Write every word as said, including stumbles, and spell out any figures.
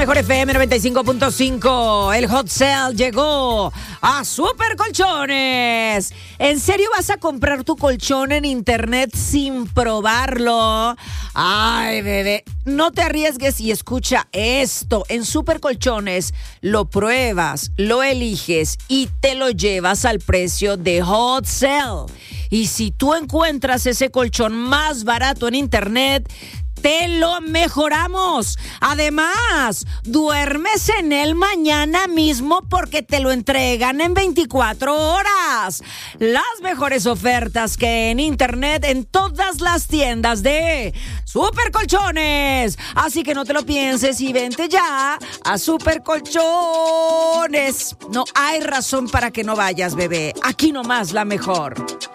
Mejor F M noventa y cinco punto cinco. El hot sale llegó a Super Colchones. ¿En serio vas a comprar tu colchón en internet sin probarlo? Ay, bebé, no te arriesgues y escucha esto. En Super Colchones lo pruebas, lo eliges y te lo llevas al precio de hot sale. Y si tú encuentras ese colchón más barato en internet, te lo mejoramos. Además, duermes en él mañana mismo porque te lo entregan en veinticuatro horas. Las mejores ofertas que en internet en todas las tiendas de Super Colchones. Así que no te lo pienses y vente ya a Super Colchones. No hay razón para que no vayas, bebé. Aquí nomás la mejor.